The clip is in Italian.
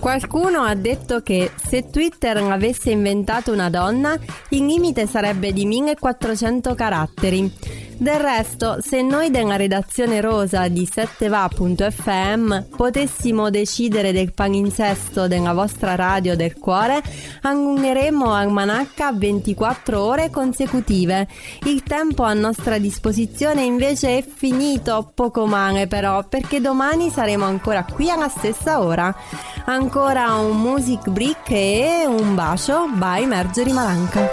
Qualcuno ha detto che se Twitter avesse inventato una donna, il limite sarebbe di 1400 caratteri. Del resto, se noi della redazione rosa di 7va.fm potessimo decidere del palinsesto della vostra radio del cuore, allungheremmo Almanacca a 24 ore consecutive. Il tempo a nostra disposizione invece è finito, poco male però, perché domani saremo ancora qui alla stessa ora. Ancora un music break e un bacio by Marjorie Maranca.